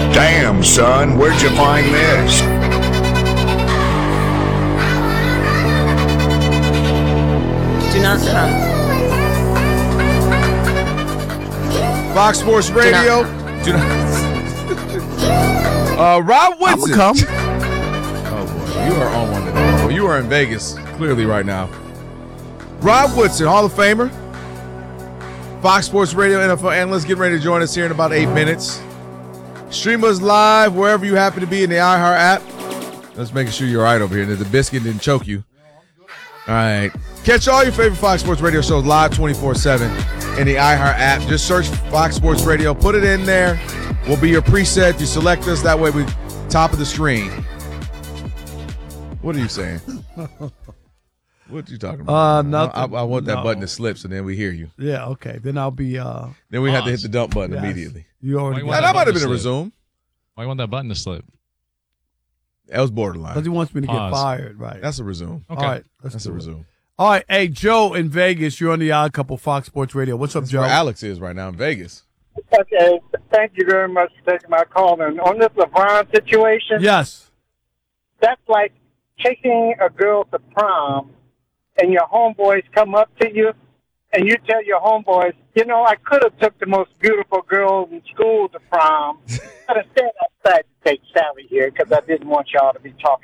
Damn, son, where'd you find this? Do not come. Fox Sports Radio. Do not. Rob Woodson. Come. Oh boy, you are on one today. Well, you are in Vegas clearly right now. Rob Woodson, Hall of Famer, Fox Sports Radio NFL analyst, getting ready to join us here in about 8 minutes. Stream us live wherever you happen to be in the iHeart app. Let's make sure you're all right over here, and that the biscuit didn't choke you. All right. Catch all your favorite Fox Sports Radio shows live 24/7 in the iHeart app. Just search Fox Sports Radio. Put it in there. We'll be your preset. You select us. That way we top of the screen. What are you saying? What are you talking about? Nothing. I want that button to slip so then we hear you. Yeah, okay. Then I'll be Then we have to hit the dump button immediately. You already Why That might have been a resume. Why you want that button to slip? That was borderline. because he wants me to get Pause. fired, right? That's a resume. Okay. All right, That's a do it. resume. All right, hey Joe in Vegas, you're on the Odd Couple Fox Sports Radio. What's up, That's Joe? where Alex is right now in Vegas. Okay, thank you very much for taking my call. And on this LeBron situation, Yes. that's like taking a girl to prom, and your homeboys come up to you, and you tell your homeboys, you know, I could have took the most beautiful girl in school to prom, but instead I decided to take Sally here because I didn't want y'all to be talking